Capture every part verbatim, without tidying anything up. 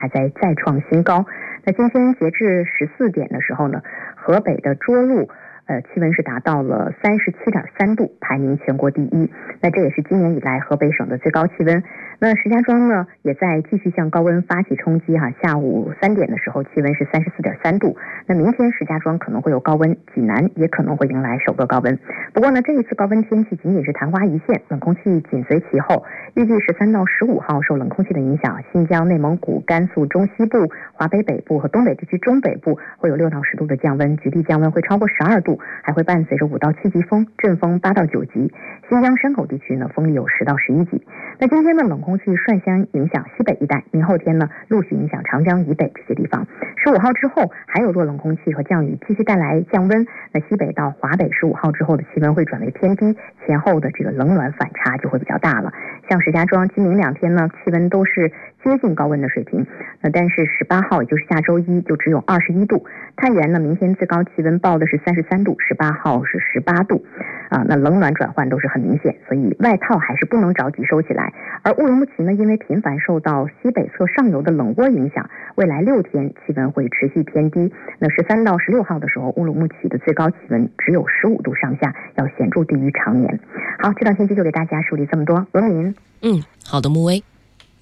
还在再创新高。那今天截至十四点的时候呢，河北的涿鹿呃，气温是达到了三十七点三度，排名全国第一。那这也是今年以来河北省的最高气温。那石家庄呢，也在继续向高温发起冲击哈。下午三点的时候，气温是三十四点三度。那明天石家庄可能会有高温，济南也可能会迎来首个高温。不过呢，这一次高温天气仅仅是昙花一现，冷空气紧随其后。预计十三到十五号受冷空气的影响，新疆、内蒙古、甘肃中西部、华北北部和东北地区中北部会有六到十度的降温，局地降温会超过十二度，还会伴随着五到七级风，阵风八到九级。新疆山口地区呢，风力有十到十一级。那今天的冷空气率先影响西北一带，明后天呢陆续影响长江以北这些地方。十五号之后还有弱冷空气和降雨继续带来降温，那西北到华北十五号之后的气温会转为偏低，前后的这个冷暖反差就会比较大了。像石家庄今明两天呢，气温都是接近高温的水平，那但是十八号也就是下周一就只有二十一度。太原呢，明天最高气温报的是三十三度，十八号是十八度啊，那冷暖转换都是很明显，所以外套还是不能着急收起来。而乌鲁木齐呢，因为频繁受到西北侧上游的冷涡影响，未来六天气温会持续偏低。那十三到十六号的时候，乌鲁木齐的最高气温只有十五度上下，要显著低于常年。好，这档天气就给大家梳理这么多。文林， 嗯，好的，穆威。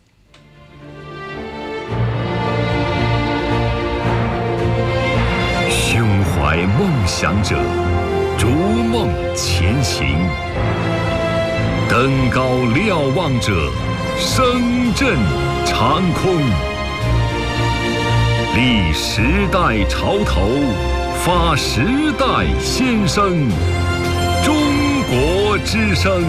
胸怀梦想者，逐梦前行。登高瞭望者，声震长空。立时代潮头，发时代先声。中国之声。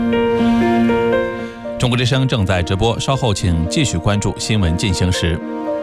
中国之声正在直播，稍后请继续关注新闻进行时。